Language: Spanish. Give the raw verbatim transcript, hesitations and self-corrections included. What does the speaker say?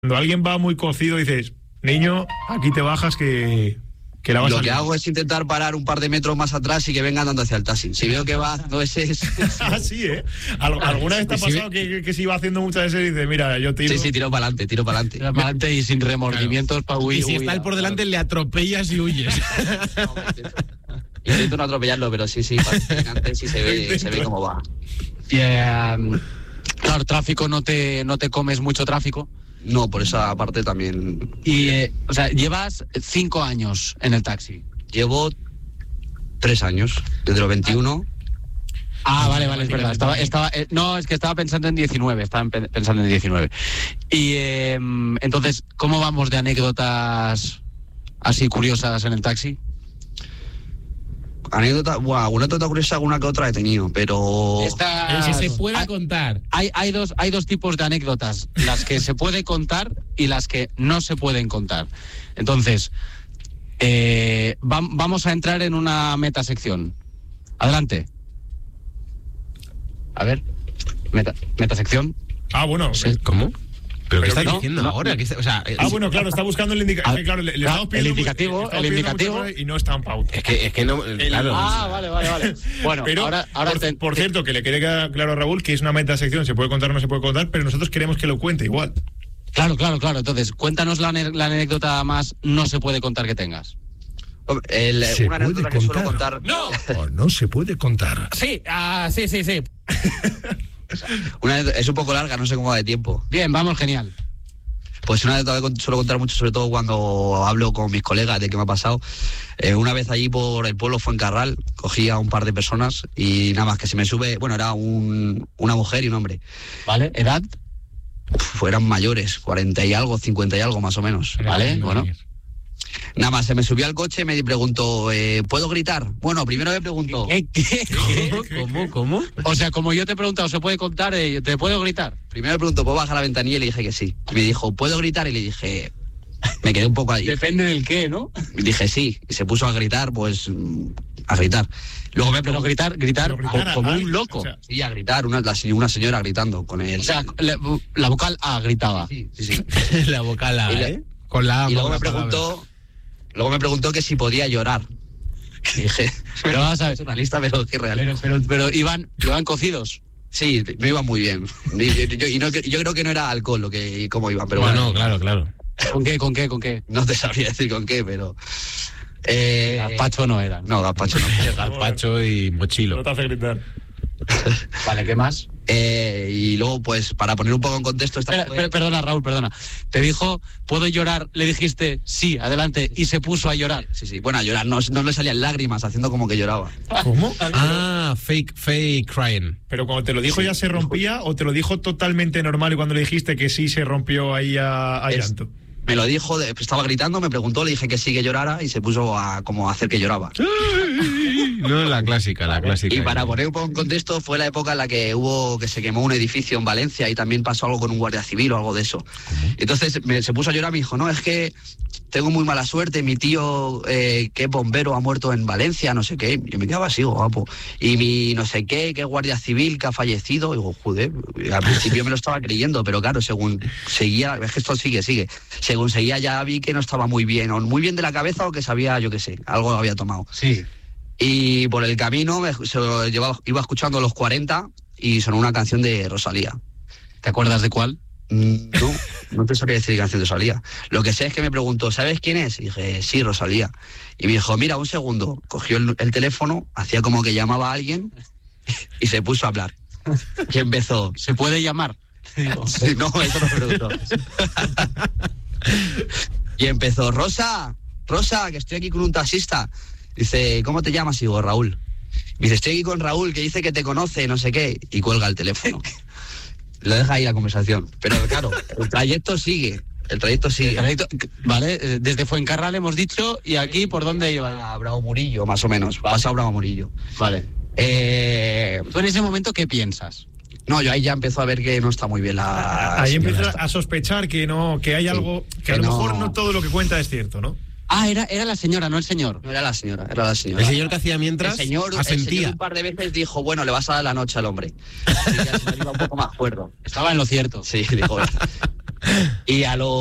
Cuando alguien va muy cocido dices, niño, aquí te bajas que, que la vas a... Lo que hago es intentar parar un par de metros más atrás y que venga andando hacia el taxi. Si veo que va haciendo ese... ese... Ah, sí, ¿eh? ¿Al, ¿Alguna vez te ha pasado que, que, que se iba haciendo muchas veces y dices, mira, yo tiro... Sí, sí, tiro para adelante, tiro para adelante. Tiro para adelante y sin remordimientos para huir. Y si está él por delante, le atropellas y huyes. No, intento no atropellarlo, pero sí, sí, antes sí se ve, se ve cómo va. Y, eh, claro, tráfico, no te, no te comes mucho tráfico. No, por esa parte también. Y, eh, o sea, llevas cinco años en el taxi. Llevo tres años, desde los veintiuno. Ah, vale, vale, es verdad. Estaba, estaba, eh, no, es que estaba pensando en diecinueve, estaba en, pensando en diecinueve. Y eh, entonces, ¿cómo vamos de anécdotas así curiosas en el taxi? Anécdota, bueno, alguna anécdota curiosa, alguna que otra he tenido, pero... Esta, Que se pueda hay, contar. Hay, hay, dos, hay dos tipos de anécdotas, las que se puede contar y las que no se pueden contar. Entonces, eh, va, vamos a entrar en una metasección. Adelante. A ver, meta, metasección. Ah, bueno. Sí. ¿Cómo? ¿Pero qué Pero estás no, diciendo no, ahora? ¿Qué está, o sea, Ah, bueno, claro, está buscando el indicativo. Ah, Claro, le, le claro, estamos pidiendo el indicativo, muy- le estamos el pidiendo indicativo. muchas cosas y no está en pauta. es que, es que no... Claro. Ah, vale, vale, vale. Bueno, Pero, ahora, ahora por, te- por te- cierto, que le quede claro a Raúl que es una metasección, se puede contar o no se puede contar, pero nosotros queremos que lo cuente igual. Claro, claro, claro. Entonces, cuéntanos la, ane- la anécdota más no se puede contar que tengas. El, ¿Se una anécdota puede que suelo contar? contar... ¡No! Oh, no se puede contar. Sí, ah, sí, sí, sí. Una anécdota- es un poco larga, no sé cómo va de tiempo. Bien, vamos, genial. Pues una anécdota que suelo contar mucho, sobre todo cuando hablo con mis colegas de qué me ha pasado. Eh, una vez allí por el pueblo Fuencarral, cogí a un par de personas y nada más que se me sube... Bueno, era un, una mujer y un hombre. ¿Vale? ¿Edad? Uf, eran mayores, cuarenta y algo, cincuenta y algo más o menos. ¿Vale? Bueno. Nada más, se me subió al coche y me preguntó, eh, ¿puedo gritar? Bueno, primero me preguntó... ¿Qué, qué, ¿Cómo? ¿Cómo? ¿Cómo? O sea, como yo te he preguntado, ¿se puede contar? Eh, ¿Te puedo gritar? Primero me preguntó, ¿puedo bajar la ventanilla? Y le dije que sí. Y me dijo, ¿puedo gritar? Y le dije... Me quedé un poco ahí. Depende del qué, ¿no? Y dije sí. Y se puso a gritar, pues... A gritar. Luego me Pero preguntó... gritar, gritar, Pero gritar a- como a- un loco. o sea, Sí, a gritar. Una, la, una señora gritando con él. O sea, la, la vocal A gritaba. Sí, sí, sí. La vocal A, Y la- ¿eh? Con la A. Y luego con me la palabra. preguntó... Luego me preguntó que si podía llorar. Y dije... Pero vamos a ver. Es una lista, pero que real. Pero, pero, pero iban, iban cocidos. Sí, me iba muy bien. Y, yo, yo- y no- yo creo que no era alcohol lo que cómo iban, pero Bueno, bueno, claro, claro. ¿Con qué, con qué, con qué? no te sabría decir con qué, pero... Eh, Gazpacho no eran. No, gazpacho no. Gazpacho y mochilo. No te hace gritar. Vale, ¿qué más? Eh, y luego, pues, para poner un poco en contexto... Esta Espera, fue- espera, perdona, Raúl, perdona. Te dijo, ¿puedo llorar? Le dijiste, sí, adelante, y se puso a llorar. Sí, sí. Bueno, a llorar. No, no le salían lágrimas haciendo como que lloraba. ¿Cómo? Ah, fake, fake crying. Pero cuando te lo dijo Sí. ya se rompía o te lo dijo totalmente normal y cuando le dijiste que sí se rompió ahí a, a Es- llanto. Me lo dijo, de- estaba gritando, me preguntó, le dije que sí que llorara y se puso a como a hacer que lloraba. No, la clásica, la clásica. Y para poner un poco en contexto, fue la época en la que hubo que se quemó un edificio en Valencia y también pasó algo con un guardia civil o algo de eso. Entonces me, se puso a llorar, me dijo, no, es que tengo muy mala suerte, mi tío eh, que es bombero ha muerto en Valencia, no sé qué. Yo me quedaba así, guapo. Y mi no sé qué, que es guardia civil que ha fallecido. Y digo, joder, al principio me lo estaba creyendo, pero claro, según seguía, es que esto sigue, sigue. Según seguía ya vi que no estaba muy bien, o muy bien de la cabeza o que sabía, yo qué sé, algo había tomado. Sí. Y por el camino me, se lo llevaba, iba escuchando los cuarenta y sonó una canción de Rosalía. ¿Te acuerdas de cuál? Mm, No, no te sabría decir qué canción de Rosalía. Lo que sé es que me preguntó, ¿sabes quién es? Y dije, sí, Rosalía. Y me dijo, mira, un segundo. Cogió el, el teléfono, hacía como que llamaba a alguien y se puso a hablar. Y empezó. ¿Se puede llamar? Sí, no, eso no me preguntó. Y empezó, Rosa, Rosa, que estoy aquí con un taxista. Dice, ¿cómo te llamas? Y digo, Raúl. Me dice, estoy aquí con Raúl, que dice que te conoce, no sé qué. Y cuelga el teléfono. Lo deja ahí la conversación. Pero claro, el trayecto sigue. El trayecto sigue. Vale, eh, desde Fuencarral hemos dicho, y aquí, ¿por dónde iba? A Bravo Murillo, más o menos. Pasa a Bravo Murillo. Vale. Eh, ¿Tú en ese momento qué piensas? no, yo ahí ya empiezo a ver que no está muy bien la... Ahí señora empiezas esta. a sospechar que no, que hay Sí, algo, que, que a lo no- mejor no todo lo que cuenta es cierto, ¿no? Ah, era, era la señora, no el señor. No era la señora, era la señora. El señor que hacía mientras El señor, el asentía. señor un par de veces dijo, bueno, le vas a dar la noche al hombre. Y ya se me iba un poco más cuerdo. Estaba en lo cierto. Sí, dijo. Y a los